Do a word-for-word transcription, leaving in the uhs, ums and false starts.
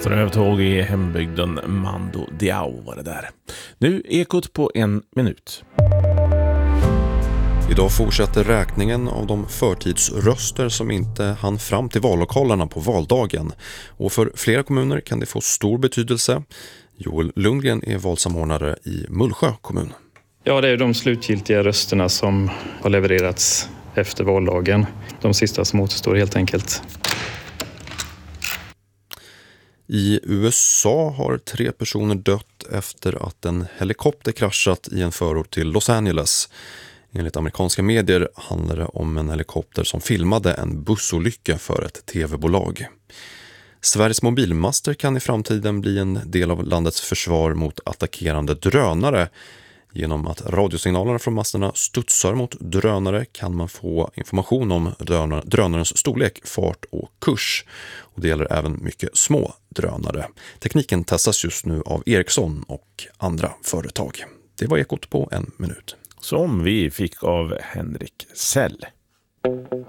Strövtåg i hembygden Mando Diao var det där. Nu Ekot på en minut. Idag fortsätter räkningen av de förtidsröster som inte hann fram till vallokalerna på valdagen. Och för flera kommuner kan det få stor betydelse. Joel Lundgren är valsamordnare i Mullsjö kommun. Ja, det är de slutgiltiga rösterna som har levererats efter valdagen. De sista som återstår helt enkelt. I U S A har tre personer dött efter att en helikopter kraschat i en förort till Los Angeles. Enligt amerikanska medier handlar det om en helikopter som filmade en bussolycka för ett tv-bolag. Sveriges mobilmaster kan i framtiden bli en del av landets försvar mot attackerande drönare. Genom att radiosignalerna från masterna studsar mot drönare kan man få information om drönarens storlek, fart och kurs. Och det gäller även mycket små drönare. Tekniken testas just nu av Ericsson och andra företag. Det var Ekot på en minut. Som vi fick av Henrik Sell.